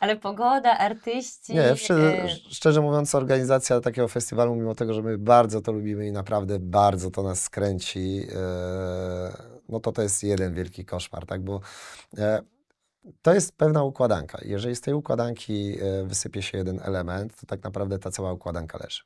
Ale pogoda, artyści... Nie, szczerze mówiąc, organizacja takiego festiwalu, mimo tego, że my bardzo to lubimy i naprawdę bardzo to nas kręci, no to jest jeden wielki koszmar, tak? Bo to jest pewna układanka. Jeżeli z tej układanki wysypie się jeden element, to tak naprawdę ta cała układanka leży.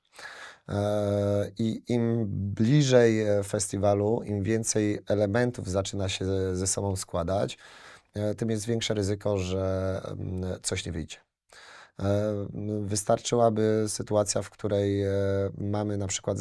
I im bliżej festiwalu, im więcej elementów zaczyna się ze sobą składać, tym jest większe ryzyko, że coś nie wyjdzie. Wystarczyłaby sytuacja, w której mamy na przykład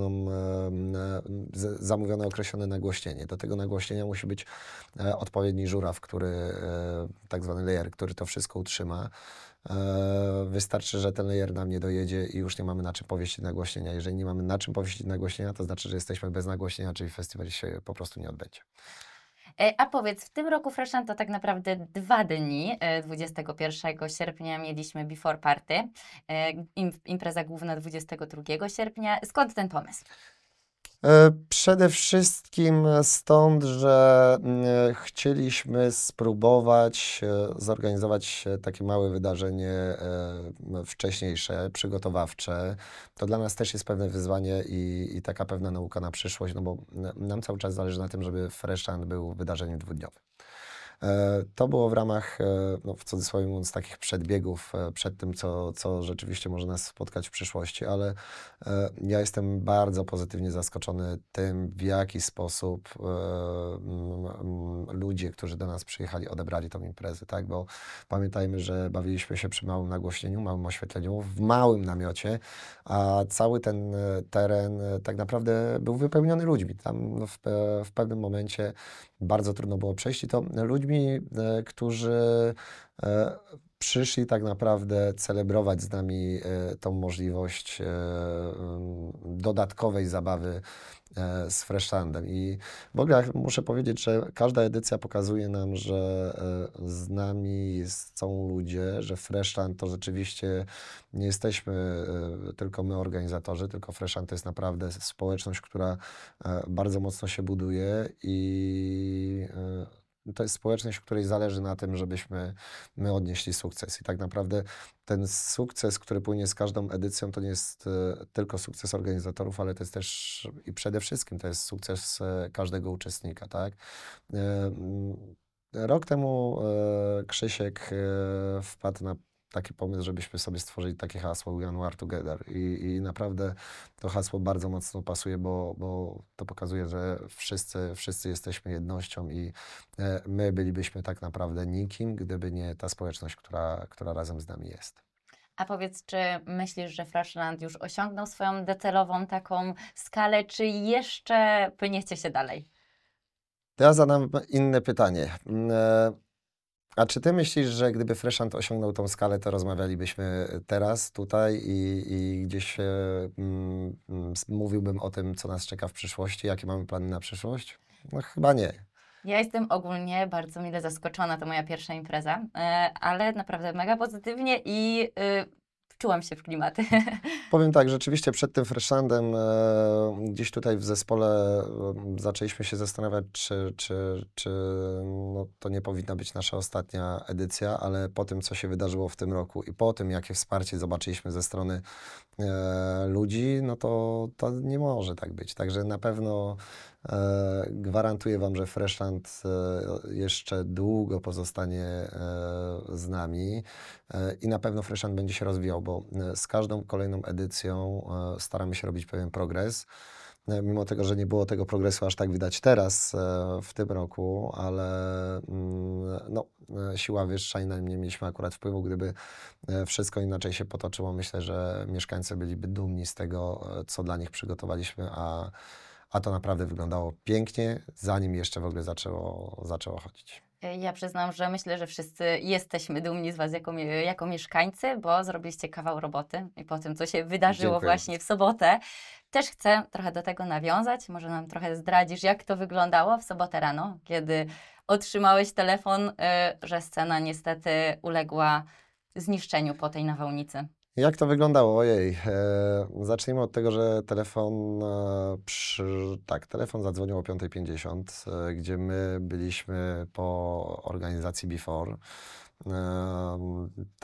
zamówione określone nagłośnienie. Do tego nagłośnienia musi być odpowiedni żuraw, tak zwany layer, który to wszystko utrzyma. Wystarczy, że ten layer nam nie dojedzie i już nie mamy na czym powiesić nagłośnienia. Jeżeli nie mamy na czym powiesić nagłośnienia, to znaczy, że jesteśmy bez nagłośnienia, czyli festiwal się po prostu nie odbędzie. A powiedz, w tym roku Freshland to tak naprawdę 2 dni. 21 sierpnia mieliśmy Before Party, impreza główna 22 sierpnia. Skąd ten pomysł? Przede wszystkim stąd, że chcieliśmy spróbować zorganizować takie małe wydarzenie wcześniejsze, przygotowawcze. To dla nas też jest pewne wyzwanie i taka pewna nauka na przyszłość, no bo nam cały czas zależy na tym, żeby Freshland był wydarzeniem dwudniowym. To było w ramach, no w cudzysłowie mówiąc, takich przedbiegów przed tym, co rzeczywiście może nas spotkać w przyszłości, ale ja jestem bardzo pozytywnie zaskoczony tym, w jaki sposób ludzie, którzy do nas przyjechali, odebrali tą imprezę, tak? Bo pamiętajmy, że bawiliśmy się przy małym nagłośnieniu, małym oświetleniu, w małym namiocie, a cały ten teren tak naprawdę był wypełniony ludźmi. Tam w pewnym momencie bardzo trudno było przejść i to ludźmi, którzy przyszli tak naprawdę celebrować z nami tą możliwość dodatkowej zabawy z Freshlandem. I w ogóle muszę powiedzieć, że każda edycja pokazuje nam, że z nami są ludzie, że Freshland to rzeczywiście nie jesteśmy tylko my organizatorzy, tylko Freshland to jest naprawdę społeczność, która bardzo mocno się buduje i to jest społeczność, w której zależy na tym, żebyśmy my odnieśli sukces. I tak naprawdę ten sukces, który płynie z każdą edycją, to nie jest tylko sukces organizatorów, ale to jest też i przede wszystkim to jest sukces każdego uczestnika, tak? Rok temu Krzysiek wpadł na taki pomysł, żebyśmy sobie stworzyli takie hasło We Are Together i naprawdę to hasło bardzo mocno pasuje, bo to pokazuje, że wszyscy jesteśmy jednością i my bylibyśmy tak naprawdę nikim, gdyby nie ta społeczność, która razem z nami jest. A powiedz, czy myślisz, że Freshland już osiągnął swoją docelową taką skalę, czy jeszcze płyniecie się dalej? To ja zadam inne pytanie. A czy ty myślisz, że gdyby Freshland osiągnął tą skalę, to rozmawialibyśmy teraz, tutaj i gdzieś mówiłbym o tym, co nas czeka w przyszłości, jakie mamy plany na przyszłość? No chyba nie. Ja jestem ogólnie bardzo mile zaskoczona, to moja pierwsza impreza, ale naprawdę mega pozytywnie i wczułam się w klimaty. Powiem tak, rzeczywiście przed tym Freshlandem gdzieś tutaj w zespole zaczęliśmy się zastanawiać, czy no, to nie powinna być nasza ostatnia edycja, ale po tym, co się wydarzyło w tym roku i po tym, jakie wsparcie zobaczyliśmy ze strony ludzi, no to nie może tak być. Także na pewno gwarantuję Wam, że Freshland jeszcze długo pozostanie z nami i na pewno Freshland będzie się rozwijał, bo z każdą kolejną edycją staramy się robić pewien progres. Mimo tego, że nie było tego progresu aż tak widać teraz w tym roku, ale no, siła wyższa i na nie mieliśmy akurat wpływu. Gdyby wszystko inaczej się potoczyło, myślę, że mieszkańcy byliby dumni z tego, co dla nich przygotowaliśmy, a to naprawdę wyglądało pięknie, zanim jeszcze w ogóle zaczęło chodzić. Ja przyznam, że myślę, że wszyscy jesteśmy dumni z Was jako mieszkańcy, bo zrobiliście kawał roboty i po tym, co się wydarzyło Dziękuję właśnie w sobotę, też chcę trochę do tego nawiązać. Może nam trochę zdradzisz, jak to wyglądało w sobotę rano, kiedy otrzymałeś telefon, że scena niestety uległa zniszczeniu po tej nawałnicy. Jak to wyglądało? Ojej. Zacznijmy od tego, że telefon zadzwonił o 5:50, gdzie my byliśmy po organizacji Before.